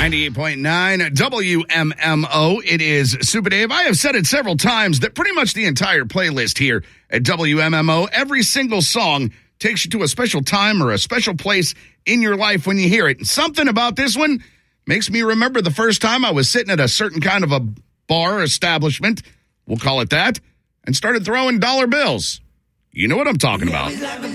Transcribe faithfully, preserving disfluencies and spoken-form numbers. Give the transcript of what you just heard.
ninety-eight point nine W M M O. It is Super Dave. I have said it several times that pretty much the entire playlist here at W M M O, every single song takes you to a special time or a special place in your life when you hear it. And something about this one makes me remember the first time I was sitting at a certain kind of a bar establishment, we'll call it that, and started throwing dollar bills. You know what I'm talking about.